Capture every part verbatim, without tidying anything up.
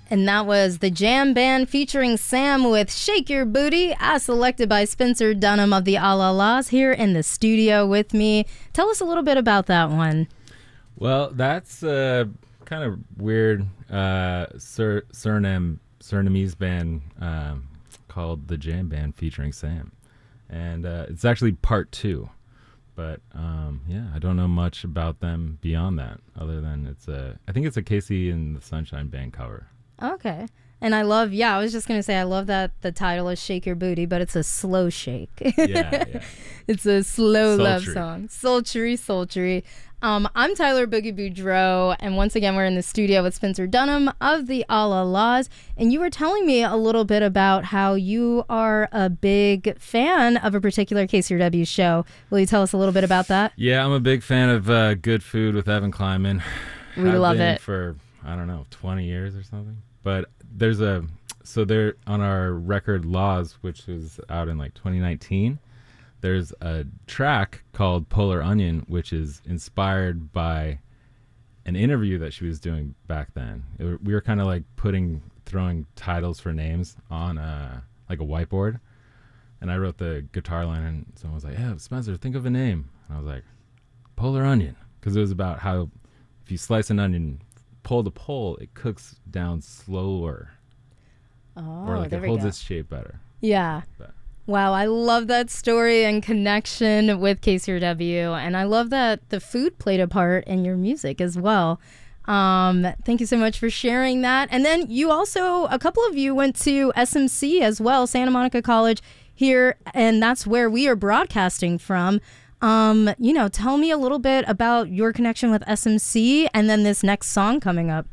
And that was the Jam Band featuring Sam with Shake Your Booty, as selected by Spencer Dunham of the A La Las here in the studio with me. Tell us a little bit about that one. Well, that's a kind of weird uh, sur- Suriname, Surinamese band um, called the Jam Band featuring Sam. And uh, it's actually part two. But um, yeah, I don't know much about them beyond that, other than it's a, I think it's a Casey and the Sunshine Band cover. Okay. And I love, yeah, I was just going to say, I love that the title is Shake Your Booty, but it's a slow shake. Yeah, yeah. It's a slow Sultry. love song. Sultry, sultry. Um, I'm Tyler Boogie Boudreau, and once again, we're in the studio with Spencer Dunham of the A La Las. And you were telling me a little bit about how you are a big fan of a particular K C R W show. Will you tell us a little bit about that? Yeah, I'm a big fan of uh, Good Food with Evan Kleiman. We Have love been it. For, I don't know, twenty years or something. But there's a, so there on our record Laws, which was out in like twenty nineteen, there's a track called Polar Onion, which is inspired by an interview that she was doing back then. It, we were kind of like putting, throwing titles for names on uh, like a whiteboard. And I wrote the guitar line, and someone was like, yeah, Spencer, think of a name. And I was like, Polar Onion. Because it was about how if you slice an onion pole to pole, it cooks down slower. Oh, or like there it we holds go. its shape better. Yeah. But Wow, I love that story and connection with K C R W, and I love that the food played a part in your music as well. Um, thank you so much for sharing that. And then you also, a couple of you went to S M C as well, Santa Monica College here, and that's where we are broadcasting from. Um, you know, tell me a little bit about your connection with S M C and then this next song coming up.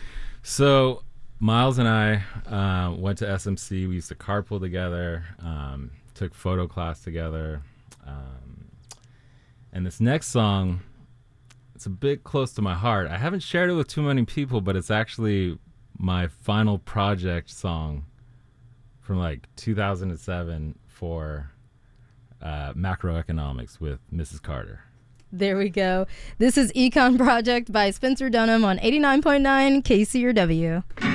So Miles and I uh, went to S M C. We used to carpool together, um, took photo class together. Um, and this next song, it's a bit close to my heart. I haven't shared it with too many people, but it's actually my final project song from like two thousand seven for uh, Macroeconomics with Missus Carter. There we go. This is Econ Project by Spencer Dunham on eighty-nine point nine K C R W.